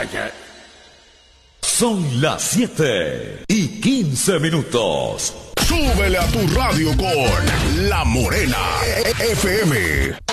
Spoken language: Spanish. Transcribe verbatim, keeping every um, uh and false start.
ay, ay. Son las siete y quince minutos. Súbele a tu radio con La Morena F M.